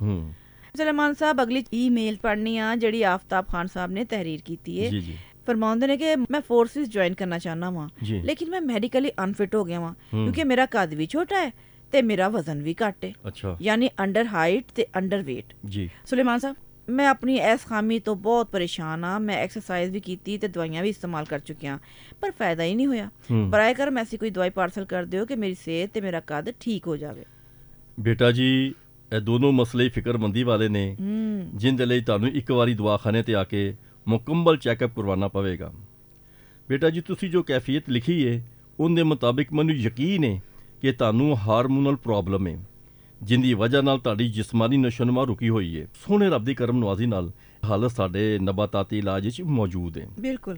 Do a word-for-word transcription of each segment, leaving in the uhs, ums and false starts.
सुलेमान साहब अगली ईमेल पढ़नी आ जिहड़ी आफ्ताब खान साहब ने तहरीर की है। जी जी फरमाउंदे ने कि मैं फोर्सेस ज्वाइन करना चाहना वा, लेकिन मैं मैडिकली अनफिट हो गया वा क्योंकि मेरा कद भी छोटा है ते मेरा वजन भी घट है। अच्छा। यानी अंडर हाइट ते अंडर वेट। जी सुलेमान साहब, मैं अपनी इस खामी तो बहुत परेशान हाँ। मैं एक्सरसाइज भी की ते दवाइयां भी इस्तेमाल कर चुकी हाँ, पर फायदा ही नहीं होया। बराए करम ऐसी कोई दवाई पार्सल कर दियो कि मेरी सेहत ते मेरा कद ठीक हो जावे। बेटा जी, ਇਹ ਦੋਨੋਂ ਮਸਲੇ ਫਿਕਰਮੰਦੀ ਵਾਲੇ ਨੇ, ਜਿਨ੍ਹਾਂ ਲਈ ਤੁਹਾਨੂੰ ਇੱਕ ਵਾਰੀ ਦਵਾਖਾਨੇ ਤੇ ਆ ਕੇ ਮੁਕੰਮਲ ਚੈੱਕਅਪ ਕਰਵਾਉਣਾ ਪਵੇਗਾ। ਬੇਟਾ ਜੀ, ਤੁਸੀਂ ਜੋ ਕੈਫੀਅਤ ਲਿਖੀ ਹੈ ਉਹਦੇ ਮੁਤਾਬਿਕ ਮੈਨੂੰ ਯਕੀਨ ਹੈ ਕਿ ਤੁਹਾਨੂੰ ਹਾਰਮੋਨਲ ਪ੍ਰੋਬਲਮ ਹੈ, ਜਿੰਦੀ ਵਜ੍ਹਾ ਨਾਲ ਤੁਹਾਡੀ ਜਿਸਮਾਨੀ ਨਸ਼ੋਨੁਮਾ ਰੁਕੀ ਹੋਈ ਹੈ। ਸੋਹਣੇ ਰੱਬ ਦੀ ਕਰਮ ਨਵਾਜ਼ੀ ਨਾਲ ਹਾਲਤ ਸਾਡੇ ਨਬਾਤਾਤੀ ਇਲਾਜ ਵਿੱਚ ਮੌਜੂਦ ਹੈ। ਬਿਲਕੁਲ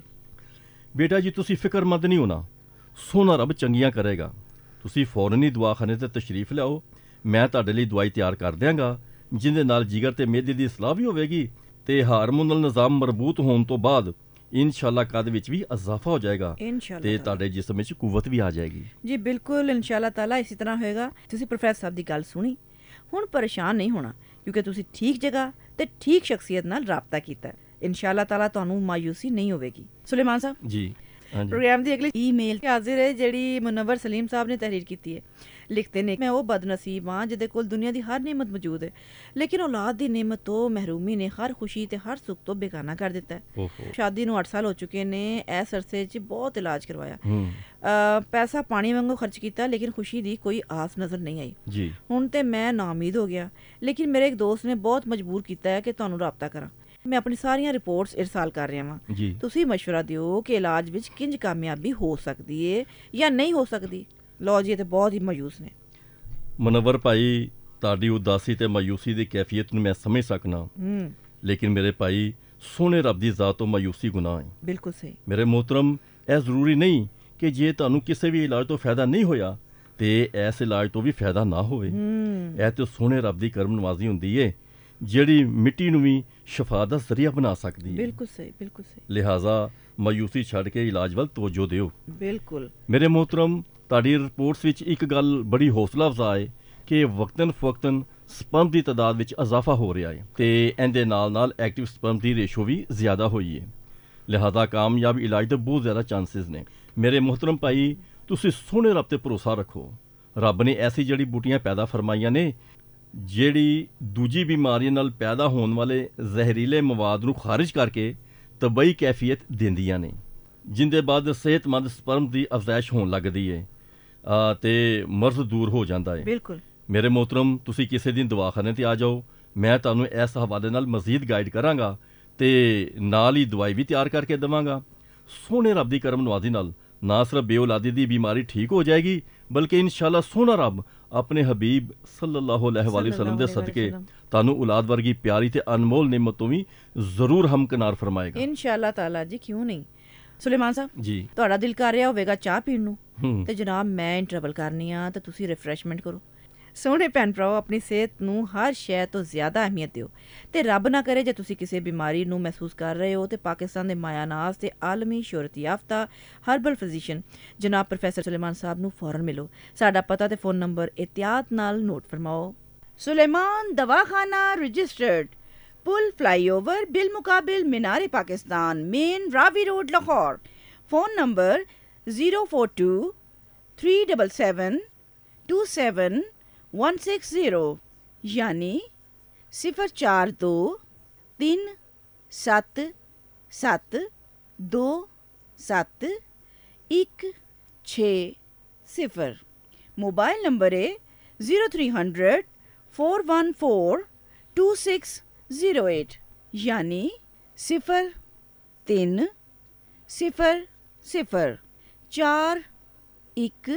ਬੇਟਾ ਜੀ, ਤੁਸੀਂ ਫਿਕਰਮੰਦ ਨਹੀਂ ਹੋਣਾ, ਸੋਹਣਾ ਰੱਬ ਚੰਗੀਆਂ ਕਰੇਗਾ। ਤੁਸੀਂ ਫੌਰਨ ਹੀ ਦਵਾਖਾਨੇ ਤੇ ਤਸ਼ਰੀਫ ਲਿਆਓ, ਮੈਂ ਤੁਹਾਡੇ ਲਈ ਦਵਾਈ ਤਿਆਰ ਕਰ ਦਿਆਂਗਾ ਜਿਹਦੇ ਨਾਲ ਜਿਗਰ ਤੇ ਮਿਹਦੇ ਦੀ ਸਲਾਹ ਵੀ ਹੋਵੇਗੀ ਤੇ ਹਾਰਮੋਨਲ ਨਿਜ਼ਾਮ ਮਰਬੂਤ ਹੋਣ ਤੋਂ ਬਾਅਦ ਇਨਸ਼ਾਅੱਲਾ ਕਦ ਵਿੱਚ ਵੀ ਇਜ਼ਾਫਾ ਹੋ ਜਾਏਗਾ ਤੇ ਤੁਹਾਡੇ ਜਿਸਮ ਵਿੱਚ ਕੁਵਤ ਵੀ ਆ ਜਾਏਗੀ। ਜੀ ਬਿਲਕੁਲ, ਇਨਸ਼ਾਅੱਲਾ ਤਾਲਾ ਇਸੇ ਤਰ੍ਹਾਂ ਹੋਏਗਾ। ਤੁਸੀਂ ਪ੍ਰੋਫੈਸਰ ਸਾਹਿਬ ਦੀ ਗੱਲ ਸੁਣੀ, ਹੁਣ ਪਰੇਸ਼ਾਨ ਨਹੀਂ ਹੋਣਾ ਕਿਉਂਕਿ ਤੁਸੀਂ ਠੀਕ ਜਗ੍ਹਾ ਤੇ ਠੀਕ ਸ਼ਖਸੀਅਤ ਨਾਲ ਰਾਬਤਾ ਕੀਤਾ। ਇਨਸ਼ਾਅੱਲਾ ਤਾਲਾ ਤੁਹਾਨੂੰ ਮਾਯੂਸੀ ਨਹੀਂ ਹੋਵੇਗੀ। ਸੁਲੇਮਾਨ ਸਾਹਿਬ ਜੀ प्रोग्राम की अगली ईमेल हाजिर है जिहड़ी मुनव्वर सलीम साहब ने तहरीर की है। लिखते ने, मैं वो बदनसीब हाँ जिहदे कोल दुनिया की हर नेमत मौजूद है, लेकिन औलाद की नेमत तो महरूमी ने हर खुशी ते हर सुख तो बेगाना कर दिता है। शादी नूं अठ साल हो चुके ने, इस अरसे च बहुत इलाज करवाया, आ, पैसा पानी वांगू खर्च किया, लेकिन खुशी की कोई आस नज़र नहीं आई। हुण ते मैं नाउमीद हो गया, लेकिन मेरे एक दोस्त ने बहुत मजबूर किया है कि तुहानूं राबता करा। मैं अपनी सारियां रिपोर्ट्स इरसाल कर रहा हाँ, तुसी मशवरा दिओ कि इलाज विच किंज कामयाबी हो सकती है या नहीं हो सकती। लो जी, ये तो बहुत ही मायूस ने। मुनव्वर भाई, ਤੁਹਾਡੀ ਉਦਾਸੀ ਤੇ ਮਾਯੂਸੀ ਦੀ ਕੈਫੀਅਤ ਨੂੰ ਮੈਂ ਸਮਝ ਸਕਣਾ, ਲੇਕਿਨ ਮੇਰੇ ਭਾਈ ਸੋਹਣੇ ਰੱਬ ਦੀ ਜ਼ਾਤ ਤੋਂ ਮਾਯੂਸੀ ਗੁਨਾਹ ਹੈ। ਬਿਲਕੁਲ ਸਹੀ ਮੇਰੇ ਮੋਹਤਰਮ, ਇਹ ਜ਼ਰੂਰੀ ਨਹੀਂ ਕਿ ਜੇ ਤੁਹਾਨੂੰ ਕਿਸੇ ਵੀ ਇਲਾਜ ਤੋਂ ਫਾਇਦਾ ਨਹੀਂ ਹੋਇਆ ਤੇ ਇਸ ਇਲਾਜ ਤੋਂ ਵੀ ਫਾਇਦਾ ਨਾ ਹੋਵੇ। ਇਹ ਤੇ ਸੋਹਣੇ ਰੱਬ ਦੀ ਕਰਮ ਨਵਾਜ਼ੀ ਹੁੰਦੀ ਹੈ ਜਿਹੜੀ ਮਿੱਟੀ ਨੂੰ ਵੀ ਸ਼ਫਾ ਦਾ ਜ਼ਰੀਆ ਬਣਾ ਸਕਦੀ ਹੈ। ਬਿਲਕੁਲ ਸਹੀ, ਬਿਲਕੁਲ ਸਹੀ। ਲਿਹਾਜ਼ਾ ਮਾਯੂਸੀ ਛੱਡ ਕੇ ਇਲਾਜ ਵੱਲ ਤਵੱਜੋ ਦਿਓ। ਬਿਲਕੁਲ ਮੇਰੇ ਮੋਹਤਰਮ, ਤੁਹਾਡੀ ਰਿਪੋਰਟਸ ਵਿੱਚ ਇੱਕ ਗੱਲ ਬੜੀ ਹੌਸਲਾ ਅਫਜ਼ਾ ਹੈ ਕਿ ਵਕਤਨ ਫਵਕਤਨ ਸਪਰਮ ਦੀ ਤਾਦਾਦ ਵਿੱਚ ਇਜ਼ਾਫਾ ਹੋ ਰਿਹਾ ਹੈ ਤੇ ਇਹਦੇ ਨਾਲ ਨਾਲ ਐਕਟਿਵ ਸਪਰਮ ਦੀ ਰੇਸ਼ੋ ਵੀ ਜ਼ਿਆਦਾ ਹੋਈ ਹੈ। ਲਿਹਾਜ਼ਾ ਕਾਮਯਾਬ ਇਲਾਜ ਦੇ ਬਹੁਤ ਜ਼ਿਆਦਾ ਚਾਂਸਿਸ ਨੇ। ਮੇਰੇ ਮੁਹਤਰਮ ਭਾਈ, ਤੁਸੀਂ ਸੋਹਣੇ ਰੱਬ ਤੇ ਭਰੋਸਾ ਰੱਖੋ। ਰੱਬ ਨੇ ਐਸੀ ਜੜੀ ਬੂਟੀਆਂ ਪੈਦਾ ਫਰਮਾਈਆਂ ਨੇ ਜਿਹੜੀ ਦੂਜੀ ਬਿਮਾਰੀਆਂ ਨਾਲ ਪੈਦਾ ਹੋਣ ਵਾਲੇ ਜ਼ਹਿਰੀਲੇ ਮਵਾਦ ਨੂੰ ਖਾਰਿਜ ਕਰਕੇ ਤਬਈ ਕੈਫੀਅਤ ਦਿੰਦੀਆਂ ਨੇ, ਜਿੰਦੇ ਬਾਅਦ ਸਿਹਤਮੰਦ ਸਪਰਮ ਦੀ ਅਫਜ਼ਾਇਸ਼ ਹੋਣ ਲੱਗਦੀ ਹੈ ਤੇ ਮਰਜ਼ ਦੂਰ ਹੋ ਜਾਂਦਾ ਹੈ। ਬਿਲਕੁਲ ਮੇਰੇ ਮੋਹਤਰਮ, ਤੁਸੀਂ ਕਿਸੇ ਦਿਨ ਦਵਾਖਾਨੇ ਤੇ ਆ ਜਾਓ, ਮੈਂ ਤੁਹਾਨੂੰ ਇਸ ਹਵਾਲੇ ਨਾਲ ਮਜ਼ੀਦ ਗਾਈਡ ਕਰਾਂਗਾ ਤੇ ਨਾਲ ਹੀ ਦਵਾਈ ਵੀ ਤਿਆਰ ਕਰਕੇ ਦੇਵਾਂਗਾ। ਸੋਹਣੇ ਰੱਬ ਦੀ ਕਰਮ ਨਵਾਜ਼ੀ ਨਾਲ ਨਾ ਸਿਰਫ ਬੇਔਲਾਦੀ ਦੀ ਬਿਮਾਰੀ ਠੀਕ ਹੋ ਜਾਏਗੀ, ਬਲਕਿ ਇਨਸ਼ਾਅੱਲਾ ਸੋਹਣਾ ਰੱਬ ਆਪਣੇ ਹਬੀਬ ਸੱਲੱਲਾਹੁ ਅਲੈਹਿ ਵਸੱਲਮ ਦੇ ਸਦਕੇ ਤੁਹਾਨੂੰ ਔਲਾਦ ਵਰਗੀ ਪਿਆਰੀ ਤੇ ਅਨਮੋਲ ਨਿਮਤ ਤੋਂ ਵੀ ਜ਼ਰੂਰ ਹਮਕਨਾਰ ਫਰਮਾਏਗਾ ਇਨਸ਼ਾਅੱਲਾ ਤਾਲਾ। ਜੀ ਕਿਉਂ ਨਹੀਂ। ਸੁਲੇਮਾਨ ਸਾਹਿਬ ਜੀ, ਤੁਹਾਡਾ ਦਿਲ ਕਰ ਰਿਹਾ ਹੋਵੇਗਾ ਚਾਹ ਪੀਣ ਨੂੰ, ਤੇ ਜਨਾਬ ਮੈਂ ਇੰਟਰਵਲ ਕਰਨੀ ਆ ਤੇ ਤੁਸੀਂ ਰਿਫਰੈਸ਼ਮੈਂਟ ਕਰੋ। ਸੋਹਣੇ ਭੈਣ ਭਰਾਓ, ਆਪਣੀ ਸਿਹਤ ਨੂੰ ਹਰ ਸ਼ੈ ਤੋਂ ਜ਼ਿਆਦਾ ਅਹਿਮੀਅਤ ਦਿਓ ਤੇ ਰੱਬ ਨਾ ਕਰੇ ਜੇ ਤੁਸੀਂ ਕਿਸੇ ਬਿਮਾਰੀ ਨੂੰ ਮਹਿਸੂਸ ਕਰ ਰਹੇ ਹੋ ਤੇ ਪਾਕਿਸਤਾਨ ਦੇ ਮਾਇਆਨਾਜ਼ ਤੇ ਆਲਮੀ ਸ਼ੋਹਰਤ ਯਾਫਤਾ ਹਰਬਲ ਫਿਜ਼ੀਸ਼ੀਅਨ ਜਨਾਬ ਪ੍ਰੋਫੈਸਰ ਸੁਲੇਮਾਨ ਸਾਹਿਬ ਨੂੰ ਫੌਰਨ ਮਿਲੋ। ਸਾਡਾ ਪਤਾ ਤੇ ਫੋਨ ਨੰਬਰ ਇhtiyat ਨਾਲ note ਫਰਮਾਓ। Suleman ਦਵਾਖਾਨਾ registered, pull flyover bill मुकाबिल Minar Pakistan, main Ravi road Lahore. Phone number zero four to three double seven to seven one six zero यानी सिफर चार दो तीन सत्त सत्त दो सत्त एक छे सिफर। मोबाइल नंबर है zero three hundred four one four to six zero eight यानी सिफर तीन सिफर सिफर चार एक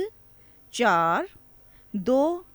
चार दो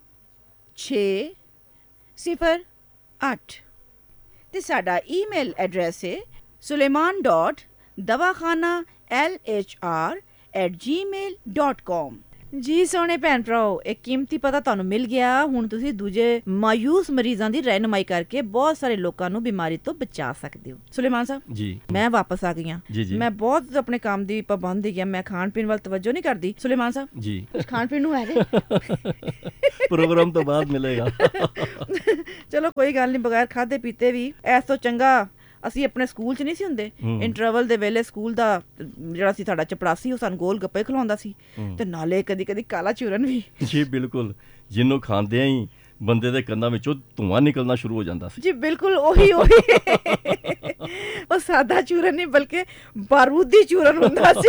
छे सिफर अठ। ते साडा ईमेल एड्रैस है सुलेमान डॉट दवाखाना एल एच आर एट जी मेल डॉट कॉम। ਜੀ ਸੋਹਣੇ ਭੈਣ ਭਰਾਓ, ਇੱਕ ਕੀਮਤੀ ਪਤਾ ਤੁਹਾਨੂੰ ਮਿਲ ਗਿਆ। ਹੁਣ ਤੁਸੀਂ ਦੂਜੇ ਮਾਯੂਸ ਮਰੀਜ਼ਾਂ ਦੀ ਰਹਿਨੁਮਾਈ ਕਰਕੇ ਬਹੁਤ ਸਾਰੇ ਲੋਕਾਂ ਨੂੰ ਬਿਮਾਰੀ ਤੋਂ ਬਚਾ ਸਕਦੇ ਹੋ। ਸੁਲੇਮਾਨ ਸਾਹਿਬ ਜੀ ਮੈਂ ਵਾਪਸ ਆ ਗਈ ਹਾਂ। ਜੀ ਜੀ ਮੈਂ ਬਹੁਤ ਆਪਣੇ ਕੰਮ ਦੀ ਪਾਬੰਦ ਹੈਗੀ ਹਾਂ, ਮੈਂ ਖਾਣ ਪੀਣ ਵੱਲ ਤਵੱਜੋ ਨਹੀਂ ਕਰਦੀ। ਸੁਲੇਮਾਨ ਸਾਹਿਬ ਜੀ ਕੁਝ ਖਾਣ ਪੀਣ ਨੂੰ ਹੈ ਜੇ? ਪ੍ਰੋਗਰਾਮ ਤੋਂ ਬਾਅਦ ਮਿਲੇਗਾ। ਚਲੋ ਕੋਈ ਗੱਲ ਨਹੀਂ, ਬਗੈਰ ਖਾਦੇ ਪੀਤੇ ਵੀ ਐਸ ਤੋਂ ਚੰਗਾ ਅਸੀਂ ਆਪਣੇ ਸਕੂਲ 'ਚ ਨਹੀਂ ਸੀ ਹੁੰਦੇ। ਇੰਟਰਵਲ ਦੇ ਵੇਲੇ ਸਕੂਲ ਦਾ ਜਿਹੜਾ ਸੀ ਸਾਡਾ ਚਪੜਾਸੀ, ਉਹ ਸਾਨੂੰ ਗੋਲ ਗੱਪੇ ਖਿਲਾਉਂਦਾ ਸੀ ਤੇ ਨਾਲੇ ਕਦੀ ਕਦੀ ਕਾਲਾ ਚੂਰਨ ਵੀ। ਜੀ ਬਿਲਕੁਲ, ਜਿਹਨੂੰ ਖਾਂਦਿਆਂ ਹੀ ਬੰਦੇ ਦੇ ਕੰਨਾਂ ਵਿੱਚੋਂ ਧੂੰਆਂ ਨਿਕਲਣਾ ਸ਼ੁਰੂ ਹੋ ਜਾਂਦਾ ਸੀ। ਜੀ ਬਿਲਕੁਲ ਉਹੀ ਉਹੀ ਉਹ ਸਾਦਾ ਚੂਰਨ ਨਹੀਂ ਬਲਕਿ ਬਾਰੂਦੀ ਚੂਰਨ ਹੁੰਦਾ ਸੀ।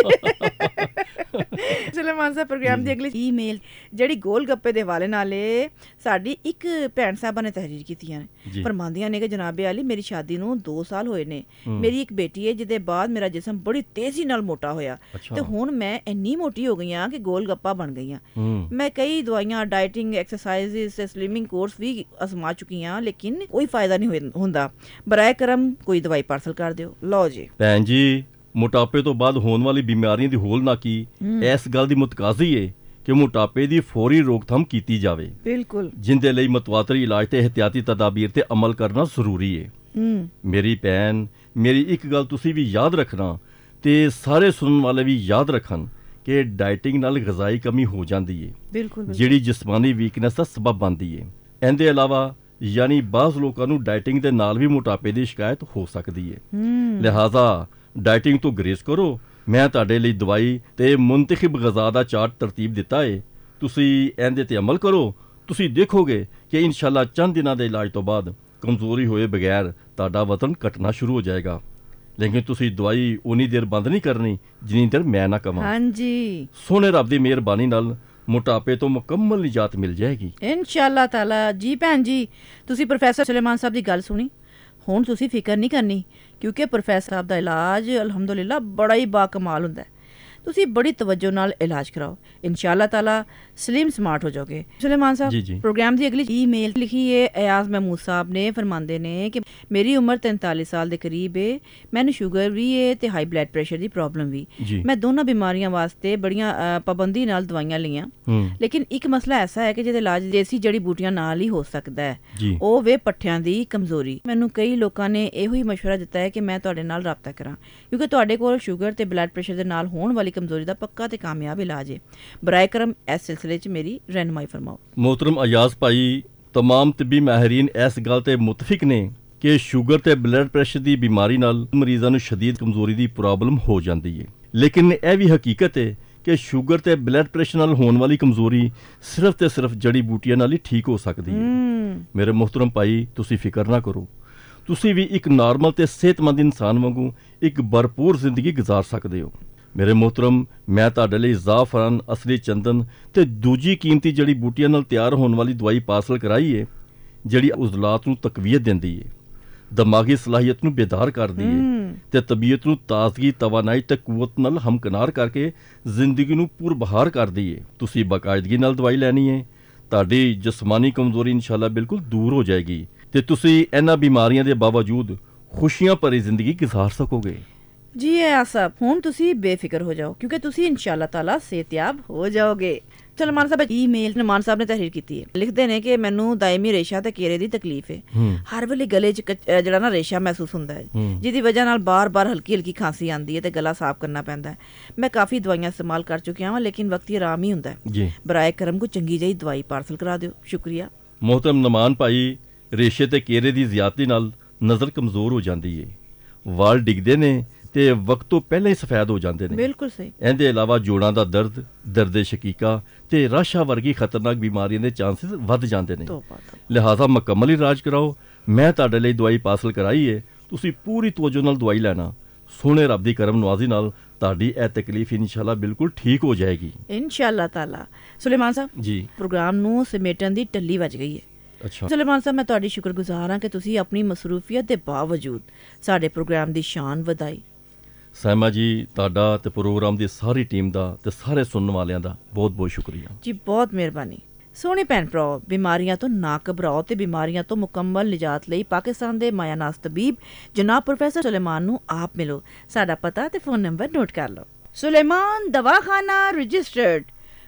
ਸੁਲੇਮਾਨ ਸਾਹਿਬ ਪ੍ਰੋਗਰਾਮ ਦੀ ਅਗਲੀ ਈਮੇਲ ਜਿਹੜੀ ਗੋਲ ਗੱਪੇ ਦੇ ਹਵਾਲੇ ਨਾਲ ਏ, ਸਾਡੀ ਇੱਕ ਭੈਣ ਸਾਹਿਬਾਂ ਨੇ ਤਹਿਰੀਰ ਕੀਤੀਆਂ ਨੇ। ਫਰਮਾਉਂਦੀਆਂ ਨੇ ਕਿ ਜਨਾਬੇ ਆਲੀ ਮੇਰੀ ਸ਼ਾਦੀ ਨੂੰ ਦੋ ਸਾਲ ਹੋਏ ਨੇ। ਮੇਰੀ ਇੱਕ ਬੇਟੀ ਹੈ ਜਿਹਦੇ ਬਾਅਦ ਮੇਰਾ ਜਿਸਮ ਬੜੀ ਤੇਜ਼ੀ ਨਾਲ ਮੋਟਾ ਹੋਇਆ ਤੇ ਹੁਣ ਮੈਂ ਇੰਨੀ ਮੋਟੀ ਹੋ ਗਈ ਹਾਂ ਕਿ ਗੋਲ ਗੱਪਾ ਬਣ ਗਈ ਹਾਂ। ਮੈਂ ਕਈ ਦਵਾਈਆਂ, ਡਾਈਟਿੰਗ, ਐਕਸਰਸਾਈਜ਼ਿਸ ਤੇ ਸਲਿਮਿੰਗ ਕੋਰਸ ਵੀ ਅਜ਼ਮਾ ਚੁੱਕੀ ਹਾਂ, ਲੇਕਿਨ ਕੋਈ ਫਾਇਦਾ ਨਹੀਂ ਹੁੰਦਾ। ਬਰਾਏ ਕਰਮ ਕੋਈ ਦਵਾਈ ਪਾਰਸਲ ਕਰ ਦਿਓ। ਲਓ ਜੀ ਭੈਣ ਜੀ, ਮੋਟਾਪੇ ਤੋਂ ਬਾਅਦ ਹੋਣ ਵਾਲੀ ਬਿਮਾਰੀਆਂ ਦੀ ਹੌਲਨਾਕੀ ਇਸ ਗੱਲ ਦੀ ਮੁਤਕਾਜ਼ੀ ਏ ਕਿ ਮੋਟਾਪੇ ਦੀ ਫੌਰੀ ਰੋਕਥਾਮ ਕੀਤੀ ਜਾਵੇ। ਬਿਲਕੁਲ, ਜਿੰਦੇ ਲਈ ਮਤਵਾਤਰੀ ਇਲਾਜ ਤੇ ਇਹਤਿਆਤੀ ਤਦਾਬੀਰ ਤੇ ਅਮਲ ਕਰਨਾ ਜ਼ਰੂਰੀ ਏ। ਮੇਰੀ ਭੈਣ, ਮੇਰੀ ਇੱਕ ਗੱਲ ਤੁਸੀਂ ਵੀ ਯਾਦ ਰੱਖਣਾ ਤੇ ਸਾਰੇ ਸੁਣਨ ਵਾਲੇ ਵੀ ਯਾਦ ਰੱਖਣ ਕਿ ਡਾਈਟਿੰਗ ਨਾਲ ਗ਼ਜ਼ਾਈ ਕਮੀ ਹੋ ਜਾਂਦੀ ਏ, ਬਿਲਕੁਲ ਜਿਹੜੀ ਜਿਸਮਾਨੀ ਵੀਕਨੈਸ ਦਾ ਸਬਬ ਬਣਦੀ ਏ। ਇਹਦੇ ਇਲਾਵਾ ਯਾਨੀ ਬਾਜ਼ ਲੋਕਾਂ ਨੂੰ ਡਾਈਟਿੰਗ ਦੇ ਨਾਲ ਵੀ ਮੋਟਾਪੇ ਦੀ ਸ਼ਿਕਾਇਤ ਹੋ ਸਕਦੀ ਏ। ਲਿਹਾਜ਼ਾ ਡਾਈਟਿੰਗ ਤੋਂ ਗਰੇਜ਼ ਕਰੋ। ਮੈਂ ਤੁਹਾਡੇ ਲਈ ਦਵਾਈ ਤੇ ਮੁੰਤਖਬ ਗ਼ਜ਼ਾ ਦਾ ਚਾਰਟ ਤਰਤੀਬ ਦਿੱਤਾ ਏ, ਤੁਸੀਂ ਇਹਦੇ ਤੇ ਅਮਲ ਕਰੋ। ਤੁਸੀਂ ਦੇਖੋਗੇ ਕਿ ਇਨਸ਼ਾਅੱਲਾ ਚੰਦ ਦਿਨਾਂ ਦੇ ਇਲਾਜ ਤੋਂ ਬਾਅਦ ਕਮਜ਼ੋਰੀ ਹੋਏ ਬਗੈਰ ਤੁਹਾਡਾ ਵਜ਼ਨ ਘਟਣਾ ਸ਼ੁਰੂ ਹੋ ਜਾਏਗਾ। ਲੇਕਿਨ ਤੁਸੀਂ ਦਵਾਈ ਉਨੀ ਦੇਰ ਬੰਦ ਨਹੀਂ ਕਰਨੀ ਜਿੰਨੀ ਦੇਰ ਮੈਂ ਨਾ ਕਵਾਂ। ਹਾਂਜੀ, ਸੋਹਣੇ ਰੱਬ ਦੀ ਮਿਹਰਬਾਨੀ ਨਾਲ ਮੋਟਾਪੇ ਤੋਂ ਮੁਕੰਮਲ ਨਿਜਾਤ ਮਿਲ ਜਾਏਗੀ ਇਨਸ਼ਾਅੱਲਾ ਤਾਲਾ। ਜੀ ਭੈਣ ਜੀ, ਤੁਸੀਂ ਪ੍ਰੋਫੈਸਰ ਸੁਲੇਮਾਨ ਸਾਹਿਬ ਦੀ ਗੱਲ ਸੁਣੀ। ਹੁਣ ਤੁਸੀਂ ਫਿਕਰ ਨਹੀਂ ਕਰਨੀ ਕਿਉਂਕਿ ਪ੍ਰੋਫੈਸਰ ਸਾਹਿਬ ਦਾ ਇਲਾਜ ਅਲਹਮਦੁਲਿਲਾ ਬੜਾ ਹੀ ਬਾਕਮਾਲ ਹੁੰਦਾ ਹੈ। ਤੁਸੀਂ ਬੜੀ ਤਵੱਜੋ ਨਾਲ ਇਲਾਜ ਕਰਾਓ, ਇਨਸ਼ਾਅੱਲਾ ਤਾਲਾ ਸਲਿਮ ਸਮਾਰਟ ਹੋ ਜਾਓਗੇ। ਸੁਲੇਮਾਨ ਸਾਹਿਬ ਪ੍ਰੋਗਰਾਮ ਦੀ ਅਗਲੀ ਈਮੇਲ ਲਿਖੀ ਹੈ ਅਯਾਜ਼ ਮਹਿਮੂਦ ਸਾਹਿਬ ਨੇ। ਫਰਮਾਉਂਦੇ ਨੇ ਕਿ ਮੇਰੀ ਉਮਰ ਤੈਂਤਾਲੀ ਸਾਲ ਦੇ ਕਰੀਬ ਹੈ, ਮੈਨੂੰ ਸ਼ੂਗਰ ਵੀ ਹੈ ਤੇ ਹਾਈ ਬਲੱਡ ਪ੍ਰੈਸ਼ਰ ਦੀ ਪ੍ਰੋਬਲਮ ਵੀ। ਮੈਂ ਦੋਨਾਂ ਬਿਮਾਰੀਆਂ ਵਾਸਤੇ ਬੜੀਆਂ ਪਾਬੰਦੀ ਨਾਲ ਦਵਾਈਆਂ ਲਈਆਂ, ਲੇਕਿਨ ਇੱਕ ਮਸਲਾ ਐਸਾ ਹੈ ਕਿ ਜਿਹਦੇ ਇਲਾਜ ਦੇਸੀ ਜੜੀ ਬੂਟੀਆਂ ਨਾਲ ਹੀ ਹੋ ਸਕਦਾ ਹੈ, ਉਹ ਵੇ ਪੱਠਿਆਂ ਦੀ ਕਮਜ਼ੋਰੀ। ਮੈਨੂੰ ਕਈ ਲੋਕਾਂ ਨੇ ਇਹੋ ਹੀ ਮਸ਼ਵਰਾ ਦਿੱਤਾ ਹੈ ਕਿ ਮੈਂ ਤੁਹਾਡੇ ਨਾਲ ਰਾਬਤਾ ਕਰਾਂ ਕਿਉਂਕਿ ਤੁਹਾਡੇ ਕੋਲ ਸ਼ੂਗਰ ਤੇ ਬਲੱਡ ਪ੍ਰੈਸ਼ਰ ਦੇ ਨਾਲ ਹੋਣ ਵਾਲੀ ਕਮਜ਼ੋਰੀ ਦਾ ਪੱਕਾ ਤੇ ਕਾਮਯਾਬ ਇਲਾਜ ਹੈ। ਬਰਾਏ ਕਰਮ ਇਸ ਸਿਲਸਿਲੇ 'ਚ ਮੇਰੀ ਰਹਿਨੁਮਾਈ ਫਰਮਾਓ। मोहतरम अयाज भाई, तमाम तिब्बी माहिरीन इस गल ते मुतफिक ने कि ਸ਼ੂਗਰ ਤੇ ਬਲੱਡ ਪ੍ਰੈਸ਼ਰ ਦੀ ਬਿਮਾਰੀ ਨਾਲ ਮਰੀਜ਼ਾਂ ਨੂੰ ਸ਼ਦੀਦ ਕਮਜ਼ੋਰੀ ਦੀ ਪ੍ਰੋਬਲਮ ਹੋ ਜਾਂਦੀ ਹੈ। ਲੇਕਿਨ ਇਹ ਵੀ ਹਕੀਕਤ ਹੈ ਕਿ ਸ਼ੂਗਰ ਤੇ ਬਲੱਡ ਪ੍ਰੈਸ਼ਰ ਨਾਲ ਹੋਣ ਵਾਲੀ ਕਮਜ਼ੋਰੀ ਸਿਰਫ ਤੇ ਸਿਰਫ ਜੜੀ ਬੂਟੀਆਂ ਨਾਲ ਹੀ ਠੀਕ ਹੋ ਸਕਦੀ ਹੈ। ਮੇਰੇ ਮੁਹਤਰਮ ਭਾਈ, ਤੁਸੀਂ ਫਿਕਰ ਨਾ ਕਰੋ। ਤੁਸੀਂ ਵੀ ਇੱਕ ਨਾਰਮਲ ਤੇ ਸਿਹਤਮੰਦ ਇਨਸਾਨ ਵਾਂਗੂ ਇੱਕ ਭਰਪੂਰ ਜ਼ਿੰਦਗੀ ਗੁਜ਼ਾਰ ਸਕਦੇ ਹੋ। ਮੇਰੇ ਮੁਹਤਰਮ, ਮੈਂ ਤੁਹਾਡੇ ਲਈ ਜ਼ਾਫਰਾਨ, ਅਸਲੀ ਚੰਦਨ ਤੇ ਦੂਜੀ ਕੀਮਤੀ ਜੜੀ ਬੂਟੀਆਂ ਨਾਲ ਤਿਆਰ ਹੋਣ ਵਾਲੀ ਦਵਾਈ ਪਾਰਸਲ ਕਰਾਈ ਹੈ, ਜਿਹੜੀ ਉਜ਼ਲਾਤ ਨੂੰ ਤਕਵੀਅਤ ਦਿੰਦੀ ਹੈ, ਦਿਮਾਗੀ ਸਲਾਹੀਅਤ ਨੂੰ ਬੇਦਾਰ ਕਰਦੀ ਹੈ ਤੇ ਤਬੀਅਤ ਨੂੰ ਤਾਜ਼ਗੀ, ਤਵਾਨਾਈ ਤੇ ਕੂਵਤ ਨਾਲ ਹਮਕਨਾਰ ਕਰਕੇ ਜ਼ਿੰਦਗੀ ਨੂੰ ਪੁਰਬਹਾਰ ਕਰਦੀ ਹੈ। ਤੁਸੀਂ ਬਾਕਾਇਦਗੀ ਨਾਲ ਦਵਾਈ ਲੈਣੀ ਹੈ, ਤੁਹਾਡੀ ਜਿਸਮਾਨੀ ਕਮਜ਼ੋਰੀ ਇਨਸ਼ਾਅੱਲਾ ਬਿਲਕੁਲ ਦੂਰ ਹੋ ਜਾਏਗੀ ਤੇ ਤੁਸੀਂ ਇਹਨਾਂ ਬਿਮਾਰੀਆਂ ਦੇ ਬਾਵਜੂਦ ਖੁਸ਼ੀਆਂ ਭਰੀ ਜ਼ਿੰਦਗੀ ਗੁਜ਼ਾਰ ਸਕੋਗੇ। ਜੀ ਆਸਫ, ਹੁਣ ਤੁਸੀਂ ਬੇਫਿਕਰ ਹੋ ਜਾਓ ਕਿਉਂਕਿ ਤੁਸੀਂ ਇਨਸ਼ਾਅੱਲਾ ਤਾਲਾ ਸਿਹਤਯਾਬ ਹੋ ਜਾਓਗੇ। ਚਲੋ ਮਾਨ ਸਾਹਿਬ ਈਮੇਲ ਨਮਾਨ ਸਾਹਿਬ ਨੇ ਤਹਿਰੀਰ ਕੀਤੀ ਹੈ। ਲਿਖਦੇ ਨੇ ਕਿ ਮੈਨੂੰ ਦਾਇਮੀ ਰੇਸ਼ਾ ਤੇ ਕੇਰੇ ਦੀ ਤਕਲੀਫ ਹੈ। ਹਰ ਵੇਲੇ ਗਲੇ 'ਚ ਜਿਹੜਾ ਨਾ ਰੇਸ਼ਾ ਮਹਿਸੂਸ ਹੁੰਦਾ ਹੈ, ਜਿਹਦੀ ਵਜ੍ਹਾ ਨਾਲ ਬਾਰ-ਬਾਰ ਹਲਕੀ ਹਲਕੀ ਖਾਂਸੀ ਆਉਂਦੀ ਹੈ ਤੇ ਗਲਾ ਸਾਫ਼ ਕਰਨਾ ਪੈਂਦਾ ਹੈ। ਮੈਂ ਕਾਫੀ ਦਵਾਈਆਂ ਇਸਤੇਮਾਲ ਕਰ ਚੁੱਕਿਆ ਹਾਂ ਲੇਕਿਨ ਵਕਤੀ ਆਰਾਮ ਹੀ ਹੁੰਦਾ ਹੈ। ਬਰਾਏ ਕਰਮ ਕੋ ਚੰਗੀ ਜਿਹੀ ਦਵਾਈ ਪਾਰਸਲ ਕਰਾ ਦਿਓ। ਸ਼ੁਕਰੀਆ। ਮੁਹਤਰਮ ਨਮਾਨ ਭਾਈ, ਰੇਸ਼ੇ ਤੇ ਕੇਰੇ ਦੀ ਜ਼ਿਆਦਤੀ ਨਾਲ ਨਜ਼ਰ ਕਮਜ਼ੋਰ ਹੋ ਜਾਂਦੀ ਹੈ, ਵਾਲ ਡਿੱਗਦੇ ਨੇ ਤੇ ਵਕਤ ਤੋਂ ਪਹਿਲਾਂ ਹੀ ਸਫੈਦ ਹੋ ਜਾਂਦੇ ਨੇ। ਬਿਲਕੁਲ ਸਹੀ। ਇਹਦੇ ਇਲਾਵਾ ਜੋੜਾਂ ਦਾ ਦਰਦ, ਦਰਦ ਸ਼ਕੀਕਾ ਤੇ ਰਾਸ਼ਾ ਵਰਗੀ ਖਤਰਨਾਕ ਬਿਮਾਰੀਆਂ ਦੇ ਚਾਂਸਸ ਵੱਧ ਜਾਂਦੇ ਨੇ। ਲਿਹਾਜ਼ਾ ਮੁਕੰਮਲ ਇਲਾਜ ਕਰਾਓ। ਮੈਂ ਤੁਹਾਡੇ ਲਈ ਦਵਾਈ ਪਾਰਸਲ ਕਰਾਈ ਹੈ, ਤੁਸੀਂ ਪੂਰੀ ਤਵੱਜੋ ਨਾਲ ਦਵਾਈ ਲੈਣਾ। ਸੋਹਣੇ ਰੱਬ ਦੀ ਕਰਮ ਨਵਾਜ਼ੀ ਨਾਲ ਤੁਹਾਡੀ ਇਹ ਤਕਲੀਫ ਇਨਸ਼ਾਅੱਲਾ ਬਿਲਕੁਲ ਠੀਕ ਹੋ ਜਾਏਗੀ ਇਨਸ਼ਾਅੱਲਾ ਤਾਲਾ। ਸੁਲੇਮਾਨ ਸਾਹਿਬ ਜੀ, ਪ੍ਰੋਗਰਾਮ ਨੂੰ ਸਮੇਟਣ ਦੀ ਟੱਲੀ ਵੱਜ ਗਈ ਹੈ। ਅੱਛਾ ਸੁਲੇਮਾਨ ਸਾਹਿਬ, ਮੈਂ ਤੁਹਾਡੀ ਸ਼ੁਕਰਗੁਜ਼ਾਰ ਹਾਂ ਕਿ ਤੁਸੀਂ ਆਪਣੀ ਮਸਰੂਫੀਅਤ ਦੇ ਬਾਵਜੂਦ ਸਾਡੇ ਪ੍ਰੋਗਰਾਮ ਦੀ ਸ਼ਾਨ ਵਧਾਈ। ਸਾਇਮਾ ਜੀ, ਤੁਹਾਡਾ ਤੇ ਪ੍ਰੋਗਰਾਮ ਦੀ ਸਾਰੀ ਟੀਮ ਦਾ ਤੇ ਸਾਰੇ ਸੁਣਨ ਵਾਲਿਆਂ ਦਾ ਬਹੁਤ ਬਹੁਤ ਸ਼ੁਕਰੀਆ ਜੀ। ਬਹੁਤ ਮਿਹਰਬਾਨੀ। ਸੋਹਣੇ ਭੈਣ ਭਰਾਓ, ਬਿਮਾਰੀਆਂ ਤੋਂ ਨਾ ਘਬਰਾਓ ਤੇ ਬਿਮਾਰੀਆਂ ਤੋਂ ਮੁਕੰਮਲ ਨਿਜਾਤ ਲਈ ਪਾਕਿਸਤਾਨ ਦੇ ਮਾਇਆਨਾਜ਼ ਤਬੀਬ ਜਨਾਬ ਪ੍ਰੋਫੈਸਰ ਸੁਲੇਮਾਨ ਨੂੰ ਆਪ ਮਿਲੋ। ਸਾਡਾ ਪਤਾ ਤੇ ਫੋਨ ਨੰਬਰ ਨੋਟ ਕਰ ਲਓ। Suleman ਦਵਾਖਾਨਾ registered,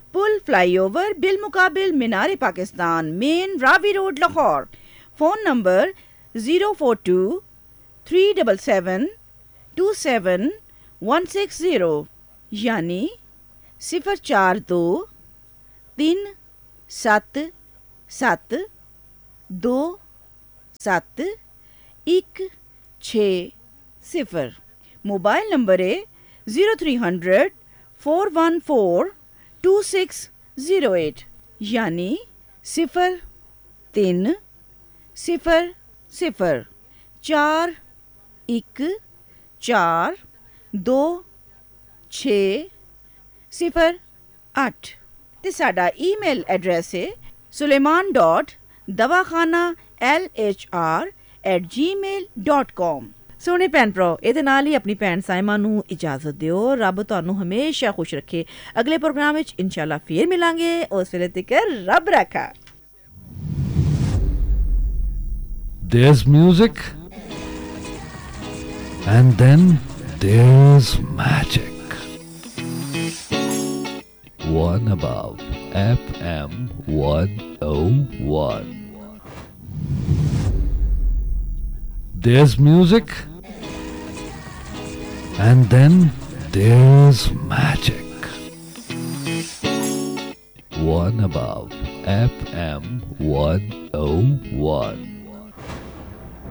pull flyover bill मुकाबिल Minar Pakistan, main Ravi road, Lahore. Phone number zero four to three seven seven to seven one six zero, यानी सिफर चार दो तीन सत्त सत्त दो सत्त एक छे सिफर। मोबाइल नंबर है zero three hundred four one four to six zero eight, यानी सिफर तीन सिफर सिफर चार एक चार दो छे सिफर अठ। ਤੇ ਸਾਡਾ ਈਮੇਲ ਐਡਰੈਸ ਹੈ Suleman dot ਦਵਾਖਾਨਾ L H R at Gmail dot com. ਸੋਹਣੇ ਭੈਣ ਭਰਾ, ਇਹਦੇ ਨਾਲ ਹੀ ਆਪਣੀ ਭੈਣ ਸਾਇਮਾ ਨੂੰ ਇਜਾਜ਼ਤ ਦਿਓ। ਰੱਬ ਤੁਹਾਨੂੰ ਹਮੇਸ਼ਾ ਖੁਸ਼ ਰੱਖੇ। ਅਗਲੇ ਪ੍ਰੋਗਰਾਮ ਵਿੱਚ ਇਨਸ਼ਾਅੱਲਾ ਫੇਰ ਮਿਲਾਂਗੇ। ਉਸ ਵੇਲੇ ਤੱਕ ਰੱਬ ਰੱਖਾ। There's music, and then there's magic. One above F M one oh one. There's music, and then there's magic. One above F M one oh one.